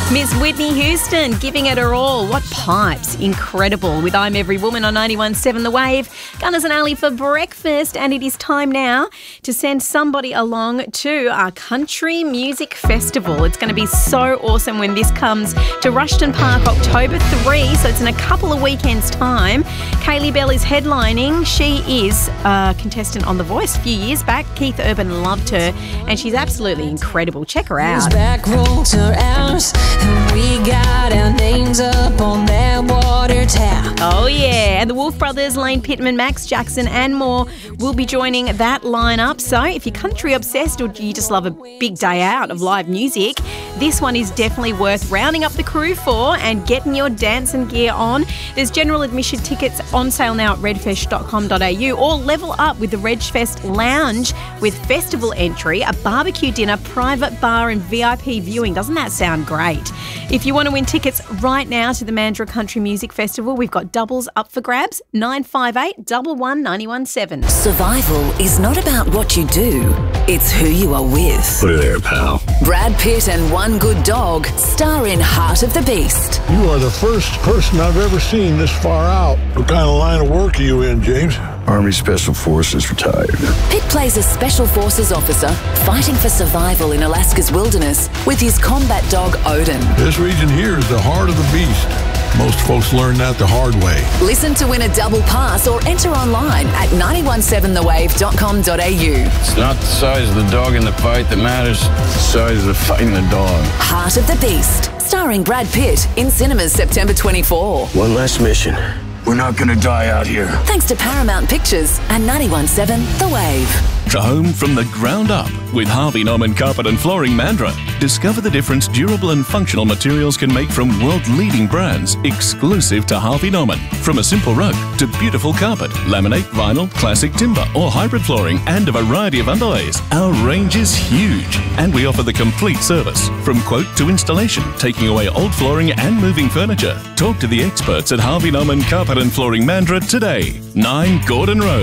Miss Whitney Houston giving it her all. What pipes. Incredible. With I'm Every Woman on 91.7 The Wave. Gunners and Ali for breakfast. And it is time now to send somebody along to our country music festival. It's going to be so awesome when this comes to Rushton Park October 3. So it's in a couple of weekends' time. Kaylee Bell is headlining. She is a contestant on The Voice a few years back. Keith Urban loved her and she's absolutely incredible. Check her out. Back roads are ours. And we got our names up on that water tap. Oh, yeah. And the Wolf Brothers, Lane Pittman, Max Jackson and more will be joining that lineup. So if you're country obsessed or you just love a big day out of live music, this one is definitely worth rounding up the crew for and getting your dancing gear on. There's general admission tickets on sale now at redfest.com.au or level up with the Redfest Lounge with festival entry, a barbecue dinner, private bar and VIP viewing. Doesn't that sound great? If you want to win tickets right now to the Mandurah Country Music Festival, we've got doubles up for grabs, 958 11 917. Survival is not about what you do, it's who you are with. Put it there, pal. Brad Pitt and One Good Dog star in Heart of the Beast. You are the first person I've ever seen this far out. What kind of line of work are you in, James? Army Special Forces retired. Pitt plays a Special Forces officer fighting for survival in Alaska's wilderness with his combat dog Odin. This region here is the heart of the beast. Most folks learn that the hard way. Listen to win a double pass or enter online at 917thewave.com.au. It's not the size of the dog in the fight that matters, it's the size of the fight in the dog. Heart of the Beast, starring Brad Pitt in cinemas September 24. One last mission. We're not gonna die out here. Thanks to Paramount Pictures and 917 The Wave. Home from the ground up with Harvey Norman Carpet and Flooring Mandurah. Discover the difference durable and functional materials can make from world-leading brands exclusive to Harvey Norman. From a simple rug to beautiful carpet, laminate, vinyl, classic timber or hybrid flooring and a variety of underlays. Our range is huge and we offer the complete service. From quote to installation, taking away old flooring and moving furniture. Talk to the experts at Harvey Norman Carpet and Flooring Mandurah today. 9 Gordon Road.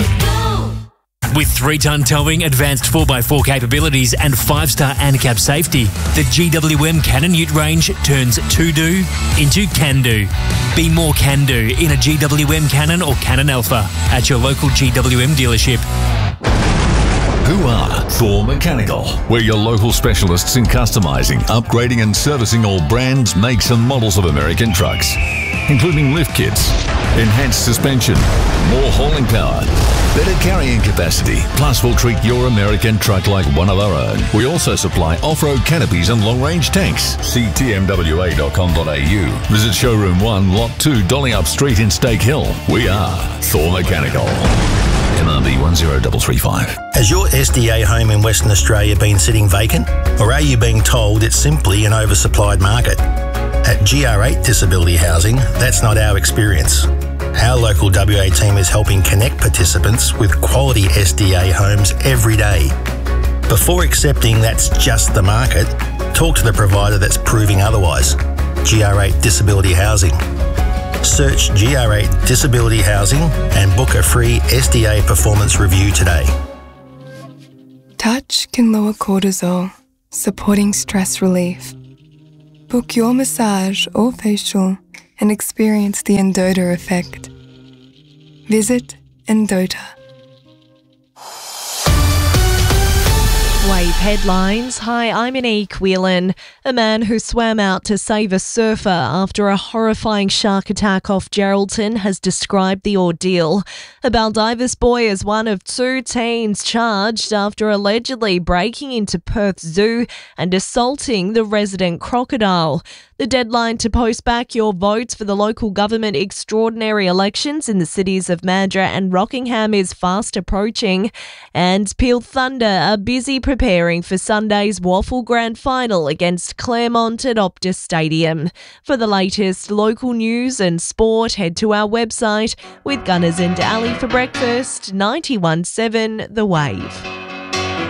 With 3-ton towing, advanced 4x4 capabilities and 5-star ANCAP safety, the GWM Cannon Ute range turns to-do into can-do. Be more can-do in a GWM Cannon or Cannon Alpha at your local GWM dealership. Who are Thor Mechanical? We're your local specialists in customising, upgrading and servicing all brands, makes and models of American trucks, including lift kits, enhanced suspension, more hauling power, better carrying capacity. Plus, we'll treat your American truck like one of our own. We also supply off-road canopies and long-range tanks. See tmwa.com.au. Visit Showroom 1, Lot 2, Dollyup Street in Stake Hill. We are Thor Mechanical. MRB 10335. Has your SDA home in Western Australia been sitting vacant? Or are you being told it's simply an oversupplied market? At GR8 Disability Housing, that's not our experience. Our local WA team is helping connect participants with quality SDA homes every day. Before accepting that's just the market, talk to the provider that's proving otherwise. GR8 Disability Housing. Search GR8 Disability Housing and book a free SDA performance review today. Touch can lower cortisol, supporting stress relief. Book your massage or facial and experience the Endota effect. Visit Endota. Wave headlines. Hi, I'm Anique Whelan. A man who swam out to save a surfer after a horrifying shark attack off Geraldton has described the ordeal. A Baldivis boy is one of 2 teens charged after allegedly breaking into Perth Zoo and assaulting the resident crocodile. The deadline to post back your votes for the local government extraordinary elections in the cities of Mandurah and Rockingham is fast approaching. And Peel Thunder are busy preparing for Sunday's Waffle Grand Final against Claremont at Optus Stadium. For the latest local news and sport, head to our website with Gunners and Ali for breakfast, 91.7 The Wave.